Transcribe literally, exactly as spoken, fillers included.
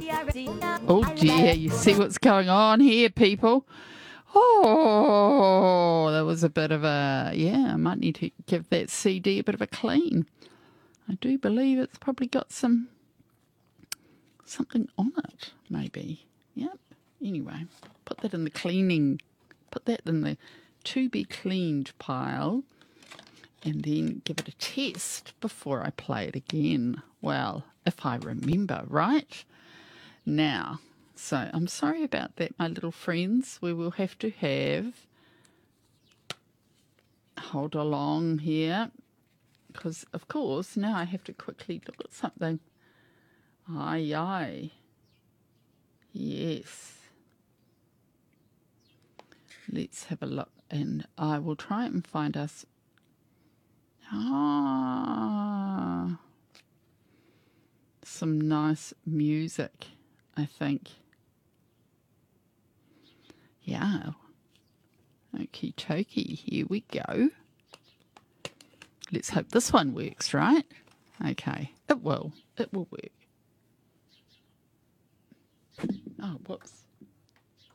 Oh dear, you see what's going on here, people? Oh, that was a bit of a, yeah, I might need to give that C D a bit of a clean. I do believe it's probably got some, something on it, maybe. Yep. Anyway, put that in the cleaning, put that in the to be cleaned pile, and then give it a test before I play it again. Well, if I remember, right? Now, so I'm sorry about that, my little friends. We will have to have, hold along here, because, of course, now I have to quickly look at something. Aye, aye. Yes. Let's have a look, and I will try and find us. Ah, some nice music, I think. Yeah. Okie dokie, here we go. Let's hope this one works, right? Okay, it will. It will work. Oh, whoops.